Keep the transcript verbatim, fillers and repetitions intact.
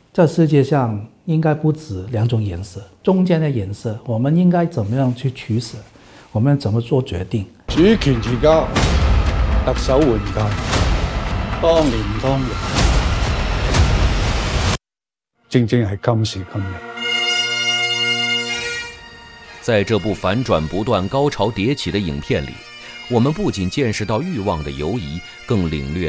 这世界上应该不止两种颜色，中间的颜色我们应该怎么样去取舍，我們怎麼做決定？ 主權住家，特首換屆，當年當日，正正係今時今日。 在这部反转不断、高潮迭起的影片里，我们不仅见识到欲望的游移，更領略